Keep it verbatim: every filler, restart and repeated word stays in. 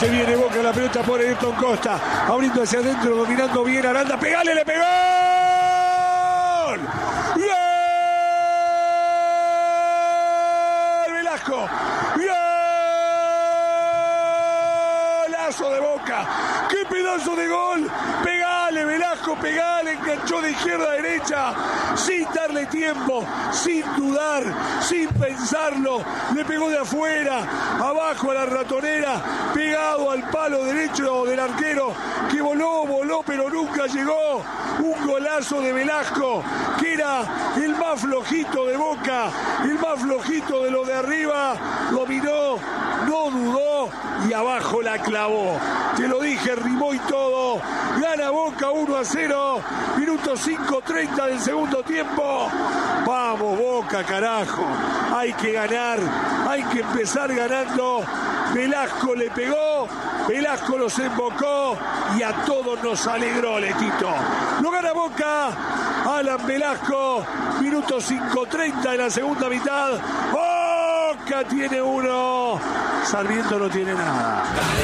Se viene Boca, la pelota por Ayrton Costa. Abriendo hacia adentro, dominando bien Aranda. ¡Pegale, le pegó! ¡Gol! Velasco. ¡Golazo de Boca! ¡Qué pedazo de gol! ¡Pegale, Velasco! ¡Pegale! Enganchó de izquierda a derecha. Sin darle tiempo, sin dudar, sin pensarlo. Le pegó de afuera, abajo a la ratonera, pegado al palo derecho del arquero, que voló, voló, pero nunca llegó. Un golazo de Velasco, que era el más flojito de Boca, el más flojito de los de arriba. Dominó, no dudó y abajo la clavó. Te lo dije, rimó y todo. Gana Boca uno a cero. Minuto cinco treinta del segundo tiempo. Vamos, Boca, carajo. Hay que ganar. Hay que empezar ganando. Velasco le pegó. Velasco los embocó. Y a todos nos alegró, Letito. Lo gana Boca. Alan Velasco. Minuto cinco treinta de la segunda mitad. Boca tiene uno. Sarmiento no tiene nada.